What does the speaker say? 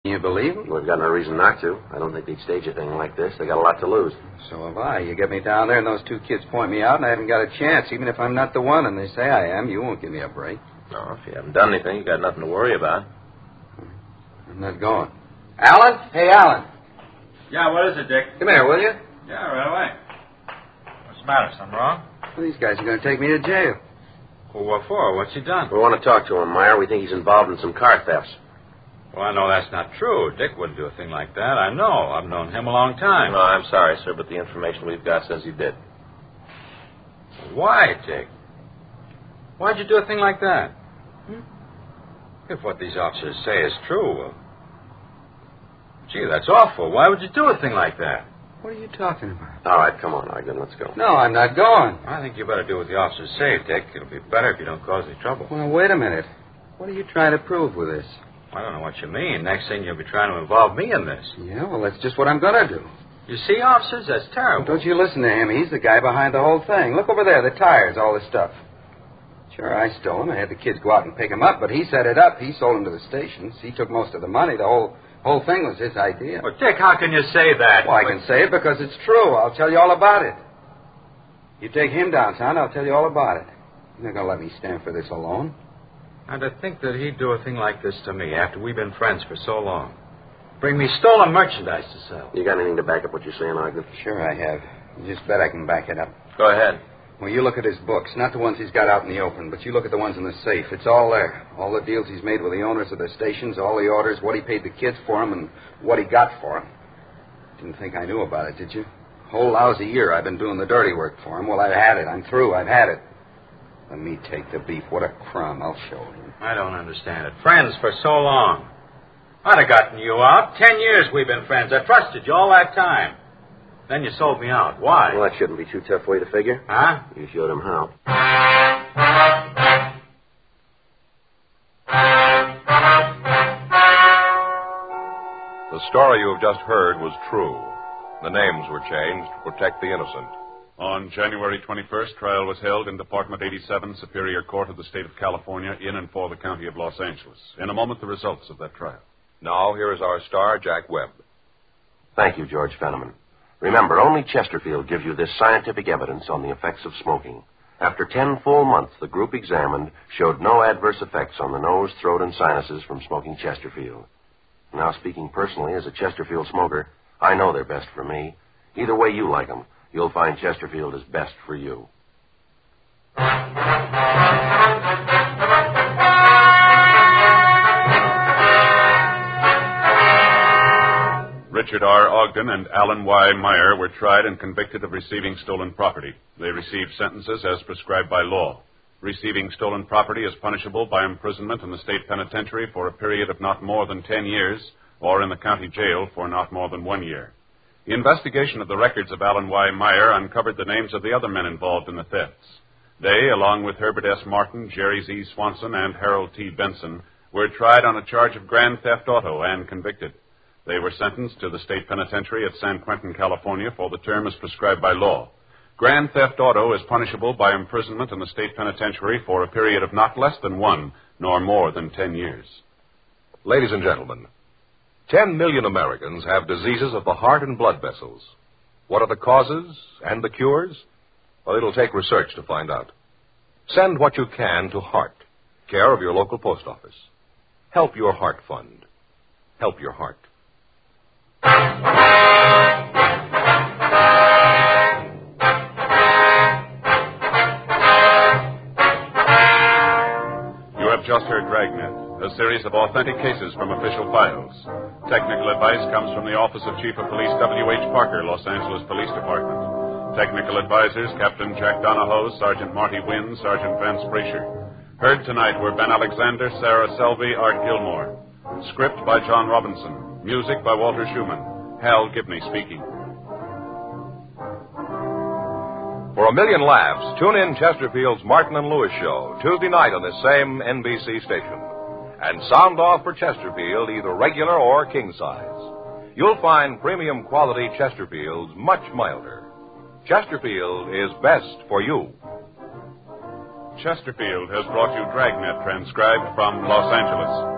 You believe them? We've got no reason not to. I don't think they'd stage a thing like this. They got a lot to lose. So have I. You get me down there and those two kids point me out and I haven't got a chance. Even if I'm not the one and they say I am, you won't give me a break. No, if you haven't done anything, you got nothing to worry about. I'm not going. Alan? Hey, Alan. Yeah, what is it, Dick? Come here, will you? Yeah, right away. What's the matter? Something wrong? Well, these guys are going to take me to jail. Well, what for? What's he done? We want to talk to him, Meyer. We think he's involved in some car thefts. Well, I know that's not true. Dick wouldn't do a thing like that. I know. I've known him a long time. No, I'm sorry, sir, but the information we've got says he did. Why, Dick? Why'd you do a thing like that? If what these officers say is true, well, gee, that's awful. Why would you do a thing like that? What are you talking about? All right, come on, Ogden. Let's go. No, I'm not going. I think you better do what the officers say, Dick. It'll be better if you don't cause any trouble. Well, wait a minute. What are you trying to prove with this? I don't know what you mean. Next thing you'll be trying to involve me in this. Yeah, well, that's just what I'm going to do. You see, officers, that's terrible. Well, don't you listen to him. He's the guy behind the whole thing. Look over there, the tires, all this stuff. Sure, I stole them. I had the kids go out and pick them up, but he set it up. He sold them to the stations. He took most of the money. The whole thing was his idea. Well, Dick, how can you say that? Well, I can say it because it's true. I'll tell you all about it. You take him downtown, I'll tell you all about it. You're not going to let me stand for this alone. And to think that he'd do a thing like this to me after we've been friends for so long. Bring me stolen merchandise to sell. You got anything to back up what you're saying, Ogden? Sure I have. You just bet I can back it up. Go ahead. Well, you look at his books, not the ones he's got out in the open, but you look at the ones in the safe. It's all there. All the deals he's made with the owners of the stations, all the orders, what he paid the kids for them, and what he got for them. Didn't think I knew about it, did you? Whole lousy year I've been doing the dirty work for him. Well, I've had it. I'm through. I've had it. Let me take the beef. What a crumb. I'll show him. I don't understand it. Friends for so long. I'd have gotten you out. 10 years we've been friends. I trusted you all that time. Then you sold me out. Why? Well, that shouldn't be too tough way to figure. Huh? You showed him how. The story you have just heard was true. The names were changed to protect the innocent. On January 21st, trial was held in Department 87, Superior Court of the State of California, in and for the County of Los Angeles. In a moment, the results of that trial. Now, here is our star, Jack Webb. Thank you, George Fenneman. Remember, only Chesterfield gives you this scientific evidence on the effects of smoking. After 10 full months, the group examined showed no adverse effects on the nose, throat, and sinuses from smoking Chesterfield. Now, speaking personally as a Chesterfield smoker, I know they're best for me. Either way you like them, you'll find Chesterfield is best for you. Richard R. Ogden and Alan Y. Meyer were tried and convicted of receiving stolen property. They received sentences as prescribed by law. Receiving stolen property is punishable by imprisonment in the state penitentiary for a period of not more than 10 years, or in the county jail for not more than 1 year. The investigation of the records of Alan Y. Meyer uncovered the names of the other men involved in the thefts. They, along with Herbert S. Martin, Jerry Z. Swanson, and Harold T. Benson, were tried on a charge of grand theft auto and convicted. They were sentenced to the state penitentiary at San Quentin, California, for the term as prescribed by law. Grand theft auto is punishable by imprisonment in the state penitentiary for a period of not less than 1, nor more than 10 years. Ladies and gentlemen, 10 million Americans have diseases of the heart and blood vessels. What are the causes and the cures? Well, it'll take research to find out. Send what you can to Heart, care of your local post office. Help your heart fund. Help your heart. You have just heard Dragnet, a series of authentic cases from official files. Technical advice comes from the Office of Chief of Police W.H. Parker, Los Angeles Police Department. Technical advisors, Captain Jack Donahoe, Sergeant Marty Wynn, Sergeant Vance Brasher. Heard tonight were Ben Alexander, Sarah Selvey, Art Gilmore. Script by John Robinson. Music by Walter Schumann. Hal Gibney speaking. For a million laughs, tune in Chesterfield's Martin and Lewis show Tuesday night on this same NBC station. And sound off for Chesterfield, either regular or king size. You'll find premium quality Chesterfields much milder. Chesterfield is best for you. Chesterfield has brought you Dragnet, transcribed from Los Angeles.